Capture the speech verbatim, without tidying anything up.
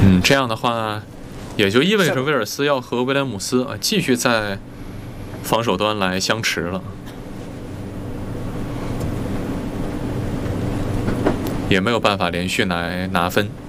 嗯，这样的话，也就意味着威尔斯要和威廉姆斯啊继续在防守端来相持了，也没有办法连续来拿分。